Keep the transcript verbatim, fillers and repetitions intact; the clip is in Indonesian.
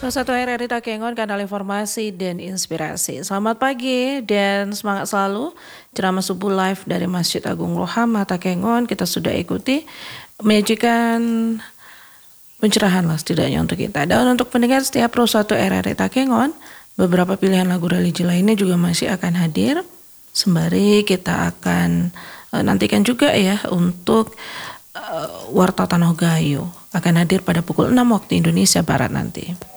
Satu R R I Takengon, kanal informasi dan inspirasi. Selamat pagi dan semangat selalu. Ceramah subuh live dari Masjid Agung Rohama Takengon kita sudah ikuti, menyajikan pencerahan lah setidaknya untuk kita. Dan untuk pendengar setiap Pro satu R R I Takengon, beberapa pilihan lagu religi lainnya juga masih akan hadir. Sembari kita akan uh, nantikan juga ya untuk uh, Warta Tanoh Gayo akan hadir pada pukul enam waktu Indonesia Barat nanti.